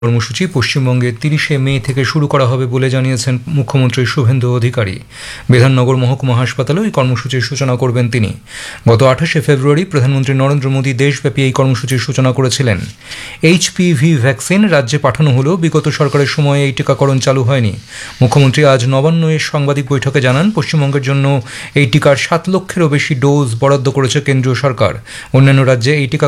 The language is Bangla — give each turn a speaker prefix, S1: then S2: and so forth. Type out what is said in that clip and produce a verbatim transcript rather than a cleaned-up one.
S1: কর্মসূচি পশ্চিমবঙ্গে তিরিশে মে থেকে শুরু করা হবে বলে জানিয়েছেন মুখ্যমন্ত্রী শুভেন্দু অধিকারী। বিধাননগর মহকুমা হাসপাতালেও এই কর্মসূচির সূচনা করবেন তিনি। গত আঠাশে ফেব্রুয়ারি প্রধানমন্ত্রী নরেন্দ্র মোদী দেশব্যাপী এই কর্মসূচির সূচনা করেছিলেন। এইচপিভি ভ্যাকসিন রাজ্যে পাঠানো হলেও বিগত সরকারের সময়ে এই টিকাকরণ চালু হয়নি। মুখ্যমন্ত্রী আজ নবান্নে সাংবাদিক বৈঠকে জানান, পশ্চিমবঙ্গের জন্য এই টিকার সাত লক্ষেরও বেশি ডোজ বরাদ্দ করেছে কেন্দ্রীয় সরকার। অন্যান্য রাজ্যে এই টিকা